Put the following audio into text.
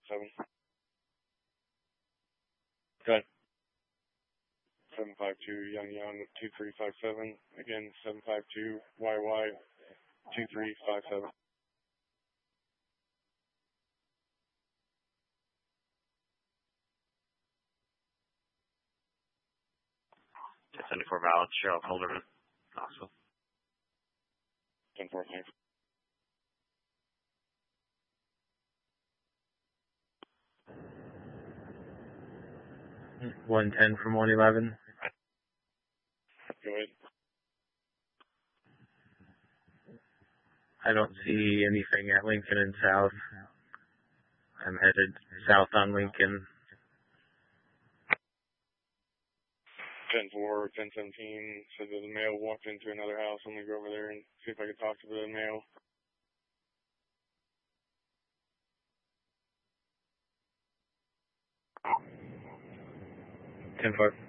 7. Good. 752 Young 2357. Again, 752 YY 2357. Yeah, 74 valid. Cheryl Calderman. Knoxville. 10-4, thanks. $110 from 111. Go ahead. I don't see anything at Lincoln and South. I'm headed south on Lincoln. 10-4, 10-17. Said that the male walked into another house. I'm going to go over there and see if I can talk to the male. Ten 4.